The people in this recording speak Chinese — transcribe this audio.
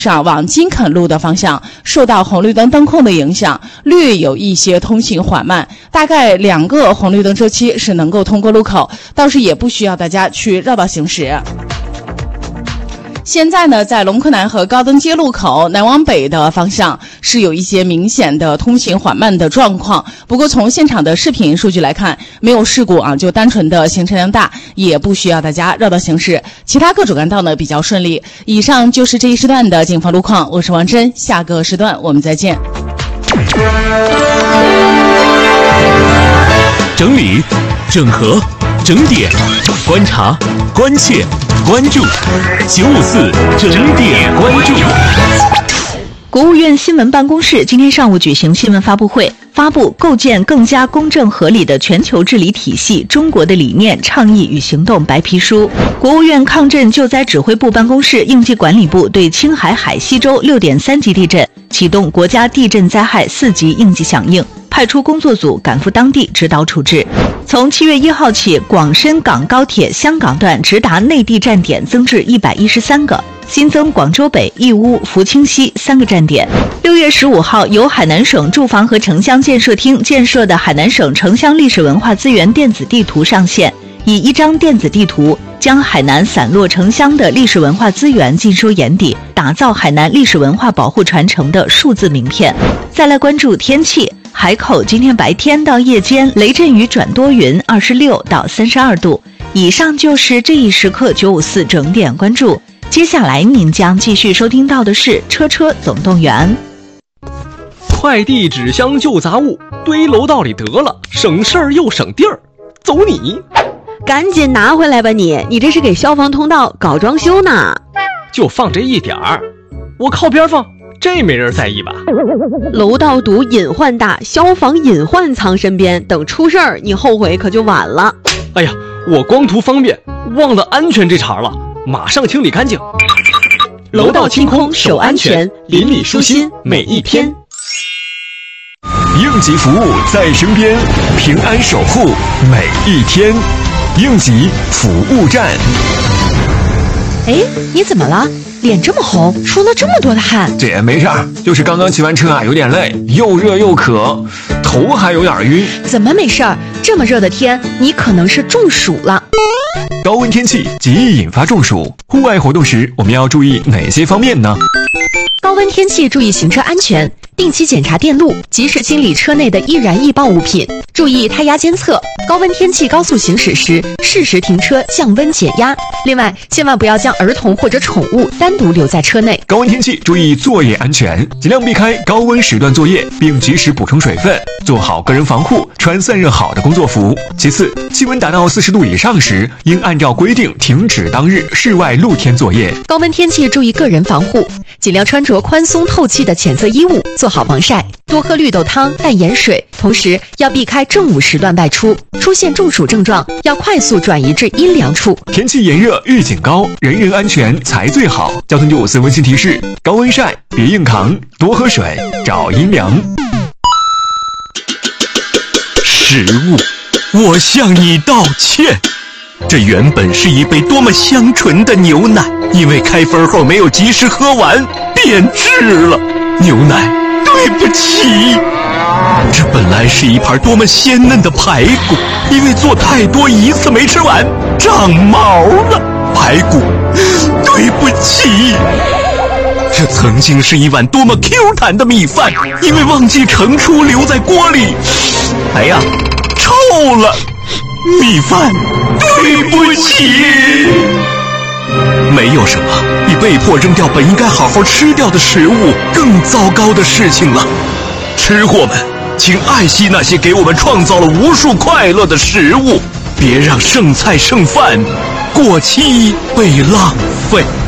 上往金肯路的方向，受到红绿灯灯控的影响，略有一些通行缓慢，大概2个红绿灯周期是能够通过路口，倒是也不需要大家去绕道行驶。现在呢，在龙昆南和高登街路口南往北的方向是有一些明显的通行缓慢的状况，不过从现场的视频数据来看，没有事故啊，就单纯的行车量大，也不需要大家绕道行驶，其他各主干道呢比较顺利。以上就是这一时段的警方路况，我是王真，下个时段我们再见。 整理、整合、整点、观察、关切、关注，954整点关注。 国务院新闻办公室今天上午举行新闻发布会，发布构建更加公正合理的全球治理体系中国的理念、倡议与行动白皮书。国务院抗震救灾指挥部办公室应急管理部对青海海西州6.3级地震启动国家地震灾害4级应急响应，派出工作组赶赴当地指导处置。从7月1号起，广深港高铁香港段直达内地站点增至113个，新增广州北、义乌、福清西3个站点。6月15号，由海南省住房和城乡建设厅建设的海南省城乡历史文化资源电子地图上线，以一张电子地图将海南散落城乡的历史文化资源尽收眼底，打造海南历史文化保护传承的数字名片。再来关注天气。海口今天白天到夜间雷阵雨转多云，26到32度。以上就是这一时刻954整点关注。接下来您将继续收听到的是车车总动员。 快递、纸箱、旧杂物堆楼道里得了，省事儿又省地儿。走你！ 赶紧拿回来吧你这是给消防通道搞装修呢。 就放这一点儿，我靠边放。这没人在意吧？ 楼道堵隐患大，消防隐患藏身边，等出事儿你后悔可就晚了。 哎呀，我光图方便，忘了安全这茬了，马上清理干净。 楼道清空守安全，邻里舒心每一天。 应急服务在身边，平安守护每一天。应急服务站。 哎，你怎么了？脸这么红，出了这么多的汗。 这也没事儿，就是刚刚骑完车啊，有点累，又热又渴，头还有点晕。 怎么没事儿？这么热的天，你可能是中暑了。 高温天气极易引发中暑，户外活动时我们要注意哪些方面呢？ 高温天气注意行车安全，定期检查电路，及时清理车内的易燃易爆物品，注意胎压监测。高温天气高速行驶时，适时停车降温减压。另外，千万不要将儿童或者宠物单独留在车内。 高温天气注意作业安全，尽量避开高温时段作业，并及时补充水分，做好个人防护，穿散热好的工作服。其次，气温达到40度以上时，应按照规定停止当日室外露天作业。 高温天气注意个人防护，尽量穿着宽松透气的浅色衣物，做好防晒，多喝绿豆汤、淡盐水，同时要避开正午时段外出。出现中暑症状，要快速转移至阴凉处。 天气炎热预警高，人人安全才最好。交通954温馨提示：高温晒别硬扛，多喝水，找阴凉。食物，我向你道歉。这原本是一杯多么香醇的牛奶，因为开封后没有及时喝完，变质了。牛奶，对不起。这本来是一盘多么鲜嫩的排骨，因为做太多一次没吃完，长毛了。排骨，对不起。这曾经是一碗多么 Q 弹的米饭，因为忘记盛出留在锅里，哎呀，臭了。米饭，对不起。没有什么比被迫扔掉本应该好好吃掉的食物更糟糕的事情了。吃货们，请爱惜那些给我们创造了无数快乐的食物，别让剩菜剩饭过期被浪费。